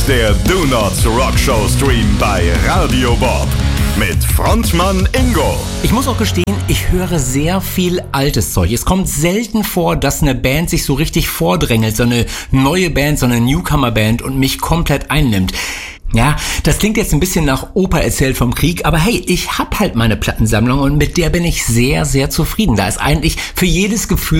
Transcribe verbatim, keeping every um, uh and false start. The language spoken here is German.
der Do Not Rock Show Stream bei Radio Bob mit Frontmann Ingo. Ich muss auch gestehen, ich höre sehr viel altes Zeug. Es kommt selten vor, dass eine Band sich so richtig vordrängelt, so eine neue Band, so eine Newcomer-Band und mich komplett einnimmt. Ja, das klingt jetzt ein bisschen nach Opa erzählt vom Krieg, aber hey, ich hab halt meine Plattensammlung und mit der bin ich sehr, sehr zufrieden. Da ist eigentlich für jedes Gefühl